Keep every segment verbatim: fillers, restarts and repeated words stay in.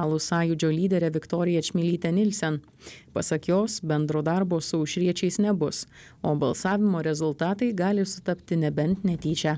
liberalų sąjūdžio lyderė Viktorija Čmilytė Nilsen. Pasak jos, bendro darbo su aušriečiais nebus, o balsavimo rezultatai gali sutapti nebent netyčia.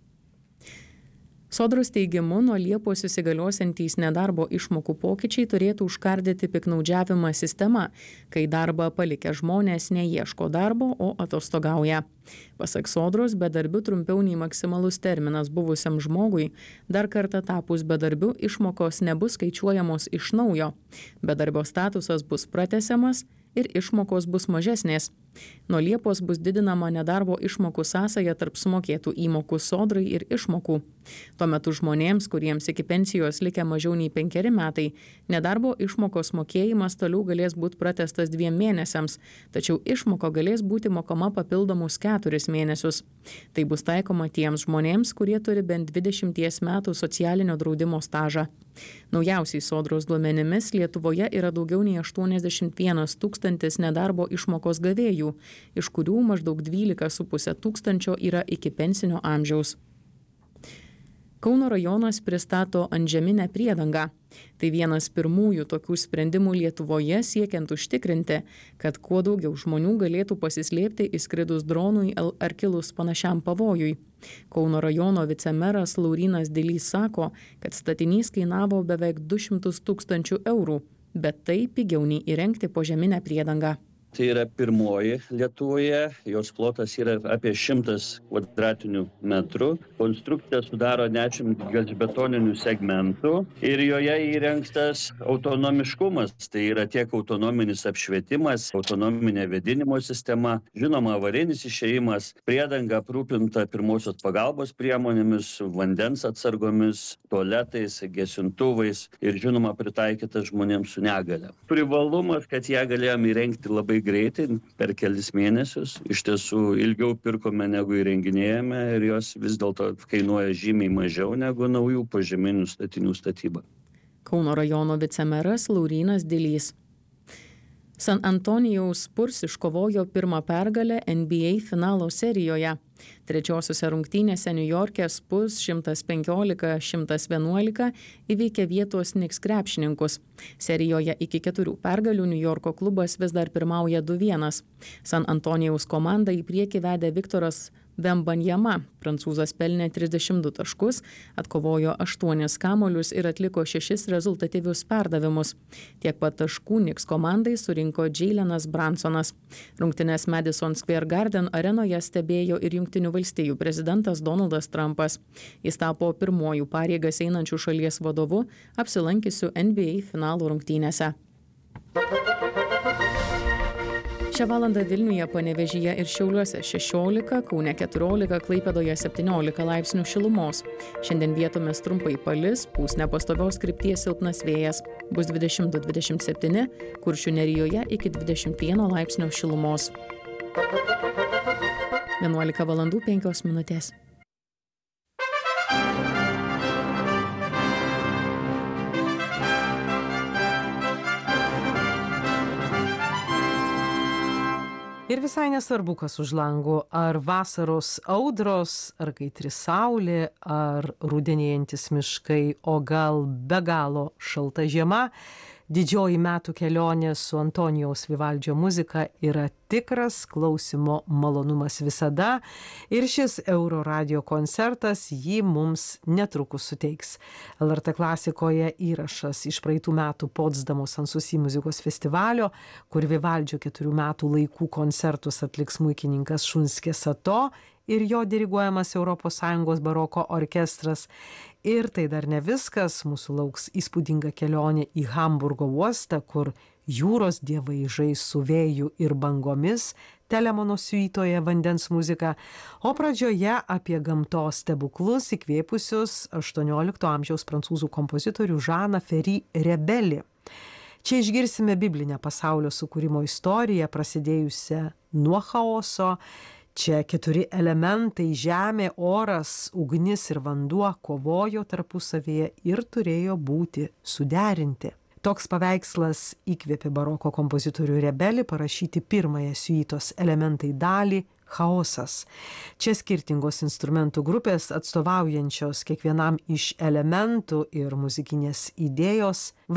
Sodros teigimu, nuo Liepos įsigaliosiantys nedarbo išmokų pokyčiai turėtų užkardyti piknaudžiavimą sistema, kai darbą palikę žmonės neieško darbo, o atostogauja. Pasak Sodros, bedarbiu trumpiau nei maksimalus terminas buvusiam žmogui, dar kartą tapus bedarbiu išmokos nebus skaičiuojamos iš naujo. Bedarbio statusas bus pratęsiamas ir išmokos bus mažesnės. Nuo Liepos bus didinama nedarbo išmokų sąsaja tarp sumokėtų įmokų Sodrai ir išmokų. Tuo metu žmonėms, kuriems iki pensijos likę mažiau nei penkeri metai, nedarbo išmokos mokėjimas toliau galės būti pratęstas dviem mėnesiams, tačiau išmoka galės būti mokama papildomus keturis mėnesius. Tai bus taikoma tiems žmonėms, kurie turi bent dvidešimties metų socialinio draudimo stažą. Naujausiais Sodros duomenimis Lietuvoje yra daugiau nei aštuoniasdešimt vienas tūkstantis nedarbo išmokos gavėjų, iš kurių maždaug dvylika su puse tūkstančio yra iki pensinio amžiaus. Kauno rajonas pristato antžeminę priedangą. Tai vienas pirmųjų tokių sprendimų Lietuvoje siekiant užtikrinti, kad kuo daugiau žmonių galėtų pasislėpti įskridus dronui ar kilus panašiam pavojui. Kauno rajono vicemeras Laurynas Dilys sako, kad statinys kainavo beveik du šimtus tūkstančių eurų, bet tai pigiau nei įrengti požeminę priedangą. Tai yra pirmoji Lietuvoje, jos plotas yra apie šimtas kvadratinių metrų. Konstrukcija sudaro dešimt gelžbetoninių segmentų ir joje įrengtas autonomiškumas. Tai yra tiek autonominis apšvietimas, autonominė vėdinimo sistema, žinoma avarinis išėjimas, priedanga aprūpinta pirmosios pagalbos priemonėmis, vandens atsargomis, tualetais, gesintuvais ir žinoma pritaikyta žmonėms su negalia. Privalumas, kad ją galėjome įrengti labai greitai, per kelis mėnesius. Iš tiesų ilgiau pirkome negu įrenginėjame ir jos vis dėlto kainuoja žymiai mažiau negu naujų požeminių statinių statyba. Kauno rajono vicemeras Laurynas Dilys. San Antonijaus Spurs iškovojo pirmą pergalę N B A finalo serijoje. Trečiosiose rungtynėse Niujorke Spurs šimtas penkiolika šimtas vienuolika įveikė vietos Knicks krepšininkus. Serijoje iki keturių pergalių Niujorko klubas vis dar pirmauja du vienas. San Antonijaus komandą į priekį vedė Viktoras Wembanyama. Prancūzas pelnė trisdešimt du taškus, atkovojo aštuonis kamuolius ir atliko šešis rezultatyvius perdavimus. Tiek pat taškų Knicks komandai surinko Jaylenas Bransonas. Rungtynes Madison Square Garden arenoje stebėjo ir Jungtinių valstijų prezidentas Donaldas Trumpas. Jis tapo pirmuoju pareigas einančių šalies vadovu, apsilankysiu N B A finalų rungtynėse. Šią valandą Vilniuje, Panevėžyje ir Šiauliuose šešiolika, Kaune keturiolika, Klaipėdoje septyniolika laipsnių šilumos. Šiandien vietomis trumpai palis, pūs nepastovios krypties silpnas vėjas. Bus dvidešimt du dvidešimt septyni, Kuršių Nerijoje iki dvidešimt vieno laipsnio šilumos. vienuolika valandų penkios minutės. Ir visai nesvarbu, kas už langų, ar vasaros audros, ar kaitri saulė, ar rudenėjantis miškai, o gal be galo šalta žiema, didžioji metų kelionė su Antonijaus Vivaldžio muzika yra tikras klausymo malonumas visada ir šis Euro Radio koncertas jį mums netrukus suteiks. L R T klasikoje įrašas iš praeitų metų Potsdamo Sanssouci muzikos festivalio, kur Vivaldžio keturių metų laikų koncertus atliks smuikininkas Šunskė Sato ir jo diriguojamas Europos Sąjungos baroko orkestras. Ir tai dar ne viskas, mūsų lauks įspūdinga kelionė į Hamburgo uostą, kur jūros dievai žais su vėju ir bangomis, Telemono siuitoje vandens muzika, o pradžioje apie gamtos stebuklus įkvėpusius aštuoniolikto amžiaus prancūzų kompozitorių Žaną Ferry Rebelį. Čia išgirsime biblinę pasaulio sukūrimo istoriją, prasidėjusią nuo chaoso. Čia keturi elementai – žemė, oras, ugnis ir vanduo – kovojo tarpusavėje ir turėjo būti suderinti. Toks paveikslas įkvėpė baroko kompozitorių Rebelį parašyti pirmąją siuitos elementai dalį – chaosas. Čia skirtingos instrumentų grupės atstovaujančios kiekvienam iš elementų ir muzikinės idėjos